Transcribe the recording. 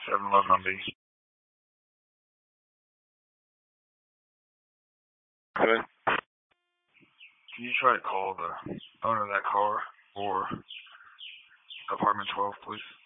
711 on B. Okay. Can you try to call the owner of that car or apartment 12, please?